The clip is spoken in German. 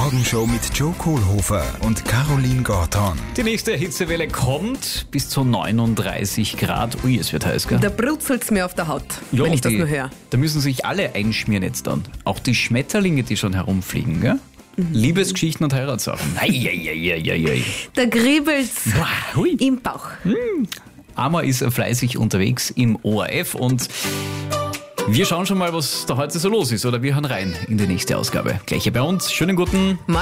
Morgenshow mit Joe Kohlhofer und Caroline Gorton. Die nächste Hitzewelle kommt bis zu 39 Grad. Ui, es wird heiß, gell? Da brutzelt's mir auf der Haut, Ja, wenn ich das die- nur höre. Da müssen sich alle einschmieren jetzt dann. Auch die Schmetterlinge, die schon herumfliegen, gell? Liebesgeschichten und Heiratssachen. Eieieiei. Da kribbelt's Hui. im Bauch. Amma ist fleißig unterwegs im ORF und wir schauen schon mal, was da heute so los ist. Oder wir hören rein in die nächste Ausgabe. Gleich hier bei uns. Schönen guten